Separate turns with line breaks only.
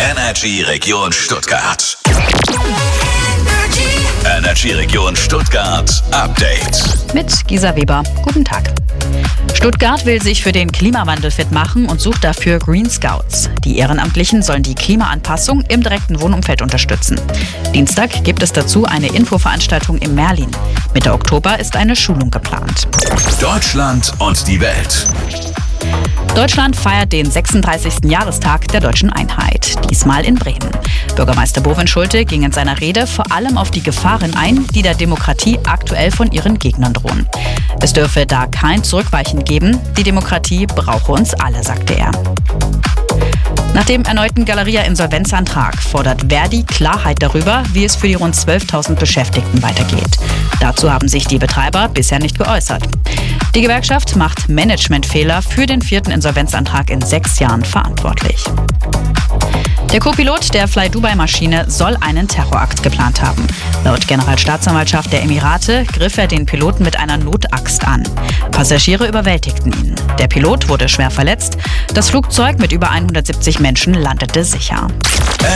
Energy Region Stuttgart. Energy Region Stuttgart Update.
Mit Gisa Weber. Guten Tag. Stuttgart will sich für den Klimawandel fit machen und sucht dafür Green Scouts. Die Ehrenamtlichen sollen die Klimaanpassung im direkten Wohnumfeld unterstützen. Dienstag gibt es dazu eine Infoveranstaltung im Merlin. Mitte Oktober ist eine Schulung geplant.
Deutschland und die Welt.
Deutschland feiert den 36. Jahrestag der deutschen Einheit, diesmal in Bremen. Bürgermeister Bovin Schulte ging in seiner Rede vor allem auf die Gefahren ein, die der Demokratie aktuell von ihren Gegnern drohen. Es dürfe da kein Zurückweichen geben, die Demokratie brauche uns alle, sagte er. Nach dem erneuten Galeria-Insolvenzantrag fordert Verdi Klarheit darüber, wie es für die rund 12.000 Beschäftigten weitergeht. Dazu haben sich die Betreiber bisher nicht geäußert. Die Gewerkschaft macht Managementfehler für den 4. Insolvenzantrag in 6 Jahren verantwortlich. Der Co-Pilot der Fly-Dubai-Maschine soll einen Terrorakt geplant haben. Laut Generalstaatsanwaltschaft der Emirate griff er den Piloten mit einer Notaxt an. Passagiere überwältigten ihn. Der Pilot wurde schwer verletzt. Das Flugzeug mit über 170 Menschen landete sicher.